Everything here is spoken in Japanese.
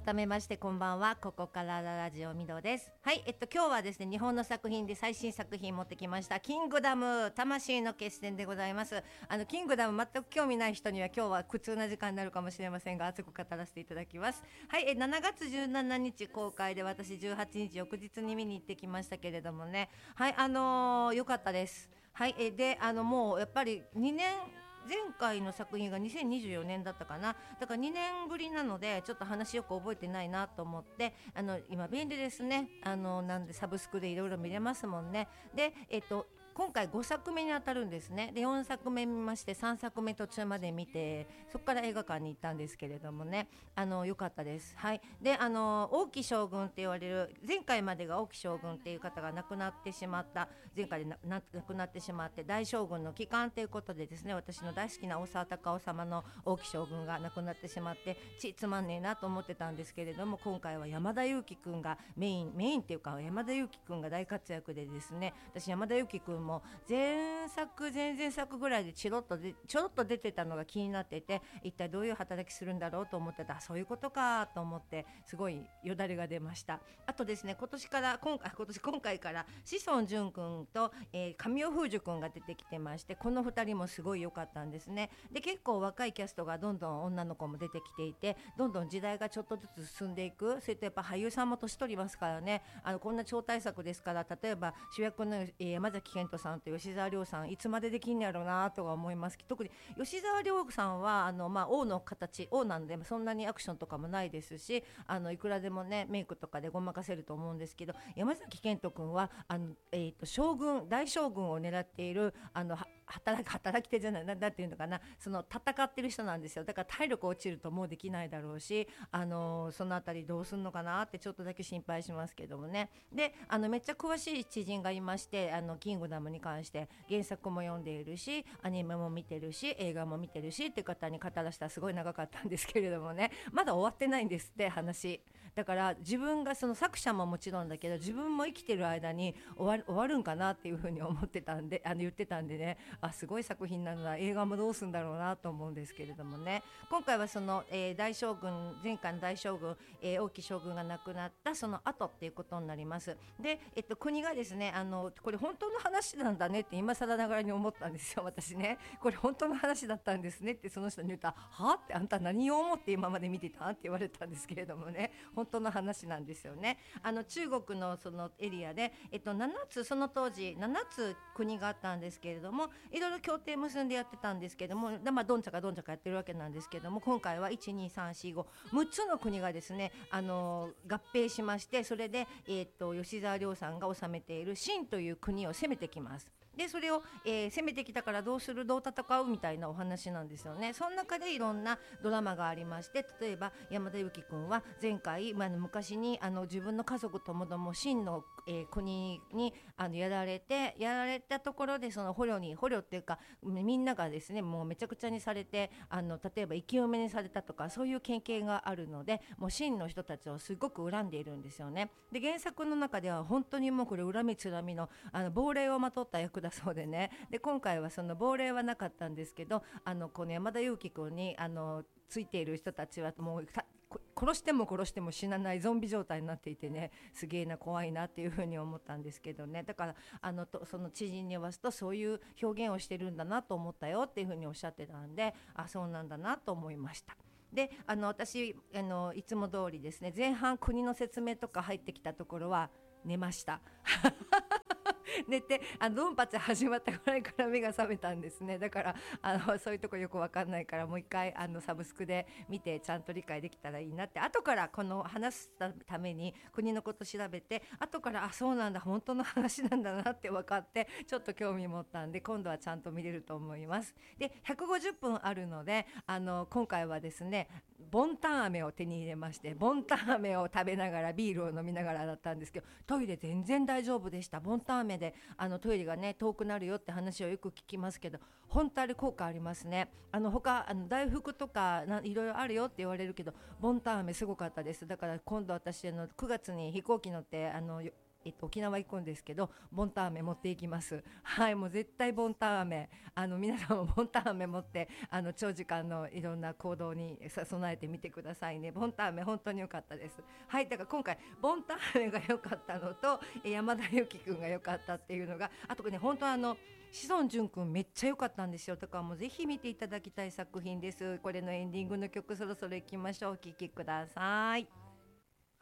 改めましてこんばんは。ここからラジオミドです。はい、今日はですね、日本の作品で最新作品持ってきました。キングダム魂の決戦でございます。キングダム全く興味ない人には今日は苦痛な時間になるかもしれませんが、熱く語らせていただきます。はい、7月17日公開で、私18日翌日に見に行ってきましたけれどもね、はい、良かったです。はい、でもうやっぱり2年前回の作品が2024年だったかな。だから2年ぶりなのでちょっと話よく覚えてないなと思って、今便利ですね。なんでサブスクでいろいろ見れますもんね。で今回5作目に当たるんですね。で4作目見まして、3作目途中まで見て、そこから映画館に行ったんですけれどもね、良かったです。はい。で王毅将軍って言われる、前回までが王毅将軍っていう方が亡くなってしまった、前回で亡くなってしまって、大将軍の帰還ということでですね、私の大好きな大沢たかお様の王毅将軍が亡くなってしまって、つまんねえなと思ってたんですけれども、今回は山田裕貴君がメインっていうか、山田裕貴君が大活躍でですね、私山田裕貴君も前々作ぐらいでちょろっと出てたのが気になっていて、一体どういう働きするんだろうと思ってた。そういうことかと思って、すごいよだれが出ました。あとですね、今回から志尊淳君と、神尾楓珠君が出てきてまして、この2人もすごい良かったんですね。で結構若いキャストがどんどん女の子も出てきていて、どんどん時代がちょっとずつ進んでいく。それとやっぱ俳優さんも年取りますからね、こんな超大作ですから、例えば主役の、山崎賢人さんと吉沢亮さん、いつまでできんやろうなとは思います。特に吉沢亮さんは王の形、王なんでそんなにアクションとかもないですし、いくらでもねメイクとかでごまかせると思うんですけど、山崎賢人君は大将軍を狙っている働き手じゃない、なんていうのかな、その戦ってる人なんですよ。だから体力落ちるともうできないだろうし、そのあたりどうすんのかなってちょっとだけ心配しますけどもね。でめっちゃ詳しい知人がいまして、キングダムに関して原作も読んでいるし、アニメも見てるし、映画も見てるしっていう方に語らせたらすごい長かったんですけれどもね、まだ終わってないんですって話。だから自分が、その作者ももちろんだけど、自分も生きてる間に終わるんかなっていうふうに思ってたんで、言ってたんでね、すごい作品なんだ、映画もどうするんだろうなと思うんですけれどもね。今回はその、大将軍、前回の大将軍、王毅将軍が亡くなったその後っていうことになります。で、国がですね、これ本当の話なんだねって今更ながらに思ったんですよ、私ね。これ本当の話だったんですねってその人に言ったら、はって、あんた何を思って今まで見てたって言われたんですけれどもね、本当の話なんですよね。中国のそのエリアで、7つ、その当時7つ国があったんですけれども、いろいろ協定結んでやってたんですけども、どんちゃかやってるわけなんですけども、今回は12345つの国がですね、合併しまして、それで、吉沢亮さんが治めている秦という国を攻めてきます。でそれを、攻めてきたからどう戦うみたいなお話なんですよね。その中でいろんなドラマがありまして、例えば山田裕貴君は前回、昔に自分の家族ともども秦の、国にやられたところで、その捕虜っていうか、みんながですねもうめちゃくちゃにされて、例えば生き埋めにされたとか、そういう経験があるので、もう秦の人たちをすごく恨んでいるんですよね。で原作の中では本当にもうこれ恨みつらみの亡霊をまとった役だそうでね。で今回はその亡霊はなかったんですけど、この山田裕貴君についている人たちはもう殺しても死なないゾンビ状態になっていてね、すげえな、怖いなっていうふうに思ったんですけどね。だからその知人に言わすと、そういう表現をしてるんだなと思ったよっていうふうにおっしゃってたんで、そうなんだなと思いました。で私いつも通りですね、前半国の説明とか入ってきたところは寝ました寝て、ドンパチ始まったぐらいから目が覚めたんですね。だからそういうとこよく分かんないから、もう一回サブスクで見てちゃんと理解できたらいいなって、後からこの話すために国のこと調べて、後からそうなんだ、本当の話なんだなって分かって、ちょっと興味持ったんで、今度はちゃんと見れると思います。で150分あるので、今回はですねボンタン飴を手に入れまして、ボンタン飴を食べながらビールを飲みながらだったんですけど、トイレ全然大丈夫でした。ボンタン飴でトイレがね遠くなるよって話をよく聞きますけど、本当あれ効果ありますね。他大福とかいろいろあるよって言われるけど、ボンタン飴すごかったです。だから今度私9月に飛行機乗って沖縄行くんですけど、ボンタン飴持っていきます。はい、もう絶対ボンタン飴、皆さんもボンタン飴持って長時間のいろんな行動に備えてみてくださいね。ボンタン飴本当に良かったです。はい、だから今回ボンタン飴が良かったのと山田裕貴くんが良かったっていうのが、あとね、本当志尊淳くんめっちゃ良かったんですよ。だからもうぜひ見ていただきたい作品です。これのエンディングの曲、そろそろ行きましょう。お聴きください。